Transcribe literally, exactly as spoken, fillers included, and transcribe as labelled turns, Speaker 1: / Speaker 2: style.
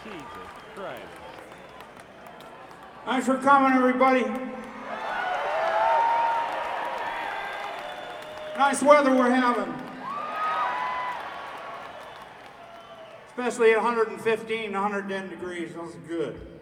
Speaker 1: Jesus Christ.
Speaker 2: Thanks for coming, everybody. Nice weather we're having. Especially at one hundred fifteen, one hundred ten degrees. That's good.